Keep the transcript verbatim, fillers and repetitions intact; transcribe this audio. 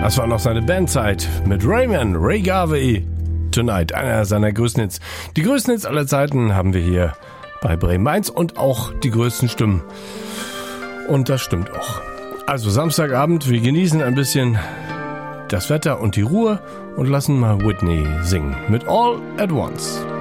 Das war noch seine Bandzeit mit Rayman, Ray Garvey, Tonight, einer seiner größten Hits. Die größten Hits aller Zeiten haben wir hier bei Bremen eins und auch die größten Stimmen. Und das stimmt auch. Also Samstagabend, wir genießen ein bisschen das Wetter und die Ruhe und lassen mal Whitney singen mit All at Once.